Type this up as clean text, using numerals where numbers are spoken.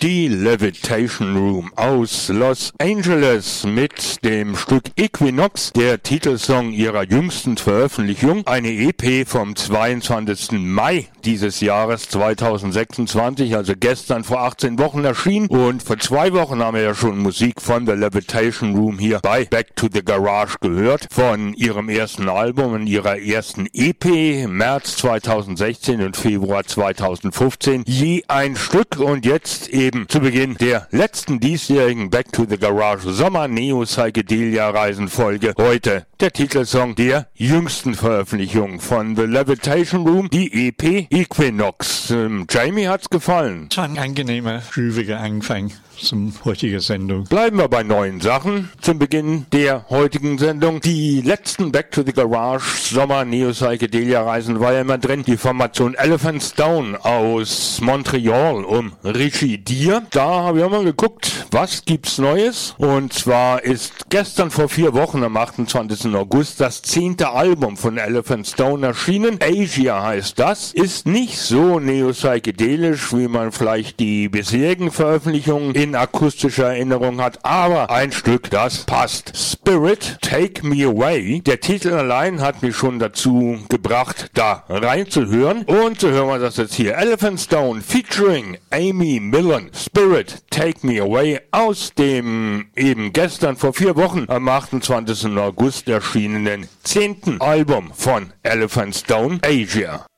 die Levitation Room aus Los Angeles mit dem Stück Equinox, der Titelsong ihrer jüngsten Veröffentlichung, eine EP vom 22. Mai dieses Jahres 2026, also gestern vor 18 Wochen erschienen, und vor 2 Wochen haben wir ja schon Musik von The Levitation Room hier bei Back to the Garage gehört, von ihrem ersten Album und ihrer ersten EP, März 2016 und Februar 2015, je ein Stück, und jetzt eben zu Beginn der letzten diesjährigen Back to the Garage Sommer Neo Psychedelia Reisenfolge heute der Titelsong der jüngsten Veröffentlichung von The Levitation Room, die EP Equinox. Jamie hat's gefallen. Es war ein angenehmer, grooviger Anfang zum heutigen Sendung. Bleiben wir bei neuen Sachen zum Beginn der heutigen Sendung. Die letzten Back to the Garage Sommer Neo Psychedelia Reisen war ja immer drin. Die Formation Elephant Stone aus Montreal um Richie Deer. Da habe ich auch mal geguckt, was gibt's Neues? Und zwar ist gestern vor 4 Wochen am 28. August das 10. Album von Elephant Stone erschienen. Asia heißt das. Ist nicht so neo-psychedelisch, wie man vielleicht die bisherigen Veröffentlichungen in akustischer Erinnerung hat, aber ein Stück, das passt. Spirit, Take Me Away. Der Titel allein hat mich schon dazu gebracht, da reinzuhören. Und so hören wir das jetzt hier. Elephant Stone featuring Amy Millen. Spirit, Take Me Away aus dem eben gestern vor 4 Wochen am 28. August erschienenen 10. Album von Elephant Stone, Asia.